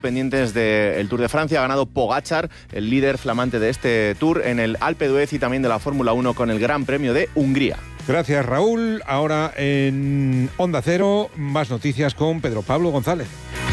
Pendientes del Tour de Francia, ha ganado Pogačar, el líder flamante de este Tour, en el Alpe d'Huez y también de la Fórmula 1 con el Gran Premio de Hungría. Gracias, Raúl. Ahora en Onda Cero, más noticias con Pedro Pablo González.